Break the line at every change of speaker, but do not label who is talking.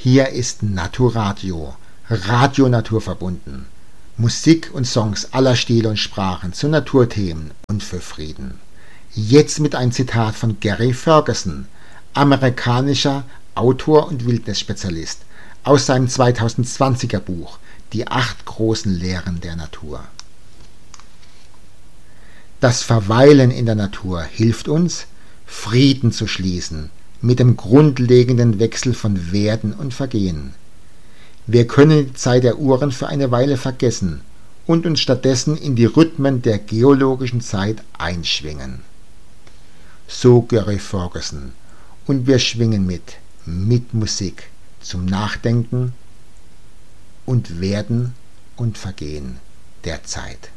Hier ist Naturadio, Radio naturverbunden. Musik und Songs aller Stile und Sprachen zu Naturthemen und für Frieden. Jetzt mit einem Zitat von Gary Ferguson, amerikanischer Autor und Wildnisspezialist, aus seinem 2020er Buch Die 8 großen Lehren der Natur. Das Verweilen in der Natur hilft uns, Frieden zu schließen mit dem grundlegenden Wechsel von Werden und Vergehen. Wir können die Zeit der Uhren für eine Weile vergessen und uns stattdessen in die Rhythmen der geologischen Zeit einschwingen. So Gary Ferguson, und wir schwingen mit Musik zum Nachdenken und Werden und Vergehen der Zeit.